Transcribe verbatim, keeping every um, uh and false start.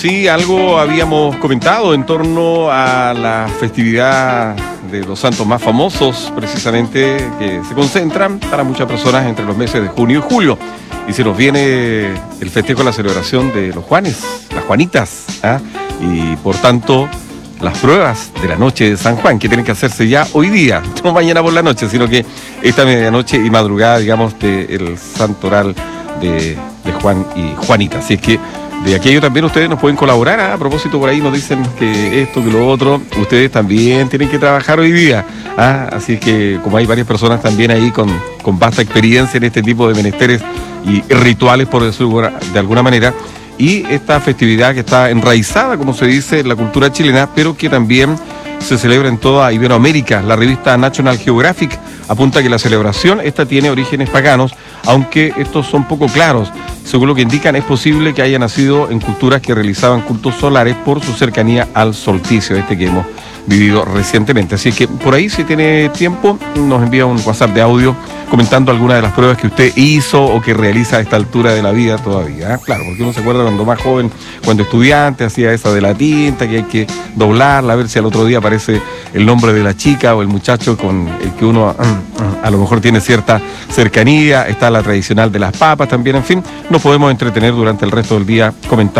Sí, algo habíamos comentado en torno a la festividad de los santos más famosos, precisamente, que se concentran para muchas personas entre los meses de junio y julio. Y se nos viene el festejo, la celebración de los Juanes, las Juanitas, ¿ah? Y por tanto, las pruebas de la noche de San Juan, que tienen que hacerse ya hoy día, no mañana por la noche, sino que esta medianoche y madrugada, digamos, del santoral de, de Juan y Juanita. Así es que de aquello también ustedes nos pueden colaborar, ¿ah? A propósito, por ahí nos dicen que esto, que lo otro, ustedes también tienen que trabajar hoy día, ¿ah? Así que como hay varias personas también ahí con, con vasta experiencia en este tipo de menesteres y rituales, por decirlo de alguna manera, y esta festividad que está enraizada, como se dice, en la cultura chilena, pero que también se celebra en toda Iberoamérica. La revista National Geographic apunta que la celebración esta tiene orígenes paganos, aunque estos son poco claros. Según lo que indican, es posible que haya nacido en culturas que realizaban cultos solares por su cercanía al solsticio, este que hemos vivido recientemente. Así que por ahí, si tiene tiempo, nos envía un WhatsApp de audio comentando algunas de las pruebas que usted hizo o que realiza a esta altura de la vida todavía, ¿eh? Claro, porque uno se acuerda cuando más joven, cuando estudiante, hacía esa de la tinta, que hay que doblarla, a ver si al otro día aparece el nombre de la chica o el muchacho con el que uno a lo mejor tiene cierta cercanía. Está la tradicional de las papas también, en fin, nos podemos entretener durante el resto del día comentando